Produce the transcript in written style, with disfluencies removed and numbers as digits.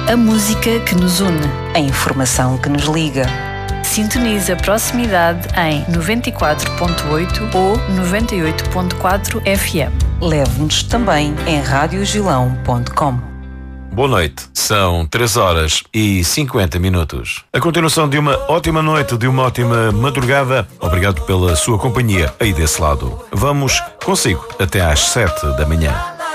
A música que nos une. A informação que nos liga. Sintoniza a proximidade em 94.8 ou 98.4 FM. Leve-nos também em radiogilão.com. Boa noite, são 3h50. A continuação de uma ótima noite, de uma ótima madrugada. Obrigado pela sua companhia aí desse lado. Vamos consigo até às 7 da manhã.